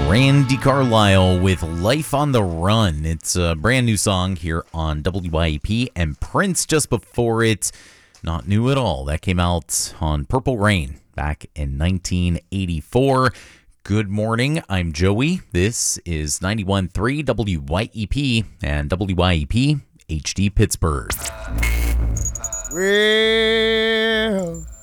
Randy Carlisle with Life on the Run. It's a brand new song here on WYEP, and Prince just before it, not new at all. That came out on Purple Rain back in 1984. Good morning, I'm Joey. This is 91.3 WYEP and WYEP HD Pittsburgh. Well,